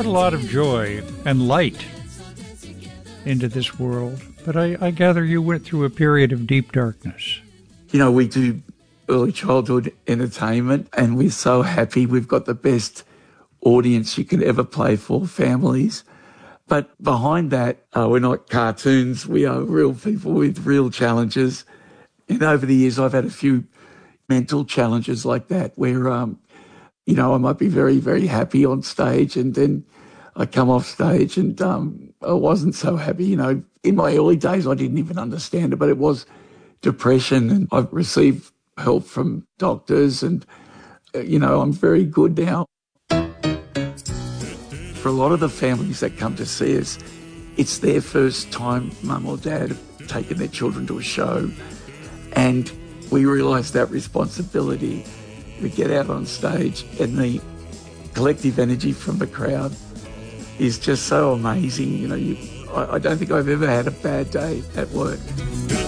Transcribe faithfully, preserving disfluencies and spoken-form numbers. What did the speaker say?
brought a lot of joy and light into this world, but I, I gather you went through a period of deep darkness. You know, we do early childhood entertainment, and we're so happy we've got the best audience you could ever play for, families. But behind that, uh, we're not cartoons. We are real people with real challenges. And over the years, I've had a few mental challenges like that where, um, you know, I might be very, very happy on stage, and then I come off stage and um, I wasn't so happy. You know, in my early days, I didn't even understand it, but it was depression, and I've received help from doctors, and, uh, you know, I'm very good now. For a lot of the families that come to see us, it's their first time mum or dad have taken their children to a show, and we realise that responsibility. We get out on stage, and the collective energy from the crowd is just so amazing. You know, you, I, I don't think I've ever had a bad day at work.